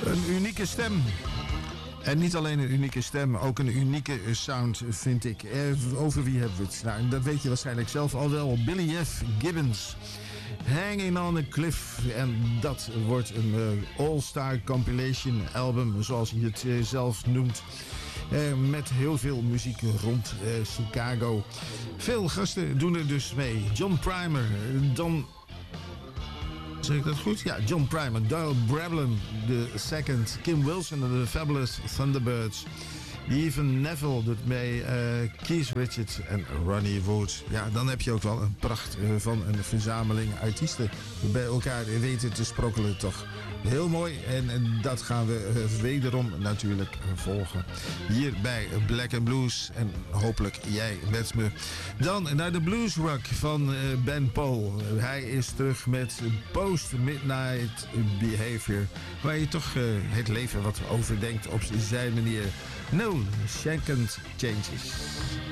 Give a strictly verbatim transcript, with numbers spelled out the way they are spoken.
Een unieke stem. En niet alleen een unieke stem, ook een unieke sound vind ik. Over wie hebben we het? Nou, dat weet je waarschijnlijk zelf al wel. Billy F. Gibbons. Hanging on a Cliff. En dat wordt een uh, all-star compilation album, zoals hij het uh, zelf noemt. Uh, met heel veel muziek rond uh, Chicago. Veel gasten doen er dus mee. John Primer, Don... Zeg ik dat goed? Ja, John Primer, Doyle Brabham the second, Kim Wilson en de Fabulous Thunderbirds. Even Neville doet mee, uh, Keith Richards en Ronnie Wood. Ja, dan heb je ook wel een pracht uh, van een verzameling artiesten bij elkaar weten te sprokkelen, toch? Heel mooi en, en dat gaan we uh, wederom natuurlijk volgen. Hier bij Black and Blues en hopelijk jij met me. Dan naar de blues rock van uh, Ben Paul. Hij is terug met Post Midnight Behavior. Waar je toch uh, het leven wat overdenkt op zijn manier. No second changes.